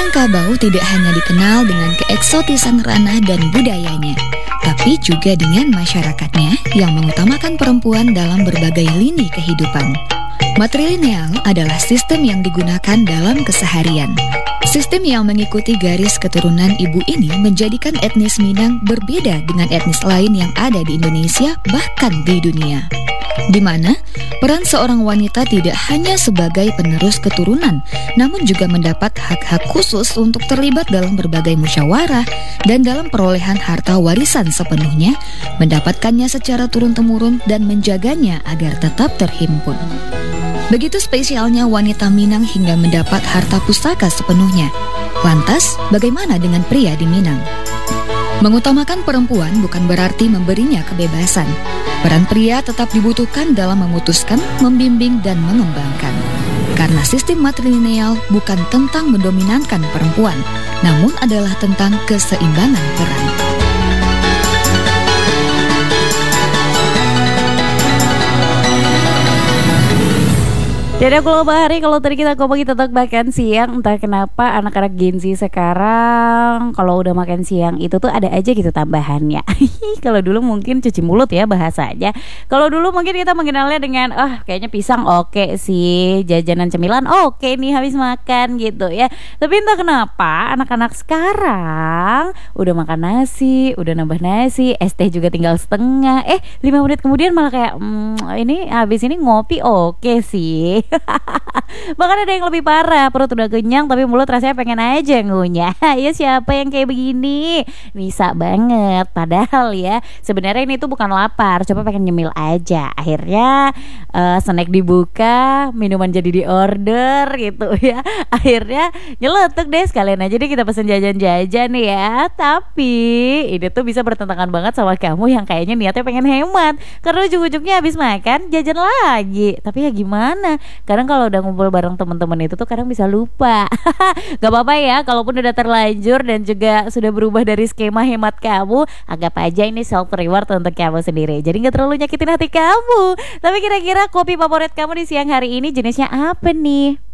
Minangkabau tidak hanya dikenal dengan keeksotisan ranah dan budayanya, tapi juga dengan masyarakatnya yang mengutamakan perempuan dalam berbagai lini kehidupan. Matrilineal adalah sistem yang digunakan dalam keseharian. Sistem yang mengikuti garis keturunan ibu ini menjadikan etnis Minang berbeda dengan etnis lain yang ada di Indonesia, bahkan di dunia. Di mana peran seorang wanita tidak hanya sebagai penerus keturunan, namun juga mendapat hak-hak khusus untuk terlibat dalam berbagai musyawarah dan dalam perolehan harta warisan sepenuhnya, mendapatkannya secara turun-temurun dan menjaganya agar tetap terhimpun. Begitu spesialnya wanita Minang hingga mendapat harta pusaka sepenuhnya. Lantas, bagaimana dengan pria di Minang? Mengutamakan perempuan bukan berarti memberinya kebebasan. Peran pria tetap dibutuhkan dalam memutuskan, membimbing, dan mengembangkan. Karena sistem matrilineal bukan tentang mendominankan perempuan, namun adalah tentang keseimbangan peran. Jadi aku lupa hari kalau tadi kita ngomongin tentang makan siang, entah kenapa anak-anak Gen Z sekarang kalau udah makan siang itu tuh ada aja gitu tambahannya. Kalau dulu mungkin cuci mulut ya bahasanya. Kalau dulu mungkin kita mengenalnya dengan kayaknya pisang oke sih, jajanan cemilan oke nih habis makan gitu ya. Tapi entah kenapa anak-anak sekarang udah makan nasi, udah nambah nasi, es teh juga tinggal setengah. 5 menit kemudian malah kayak ini habis ini ngopi oke sih. Bahkan ada yang lebih parah, perut udah kenyang tapi mulut rasanya pengen aja ngunyah. Ya siapa yang kayak begini? Bisa banget. Padahal ya sebenarnya ini tuh bukan lapar, coba pengen nyemil aja. Akhirnya snack dibuka, minuman jadi di order gitu ya. Akhirnya nyeletuk deh, sekalian aja deh kita pesen jajan-jajan ya. Tapi ini tuh bisa bertentangan banget sama kamu yang kayaknya niatnya pengen hemat, karena ujung-ujungnya habis makan jajan lagi. Tapi ya gimana? Kadang kalau udah ngumpul bareng teman-teman itu tuh kadang bisa lupa. Gak apa-apa ya, kalaupun udah terlanjur dan juga sudah berubah dari skema hemat kamu, anggap aja ini self reward untuk kamu sendiri. Jadi gak terlalu nyakitin hati kamu. Tapi kira-kira kopi favorit kamu di siang hari ini jenisnya apa nih?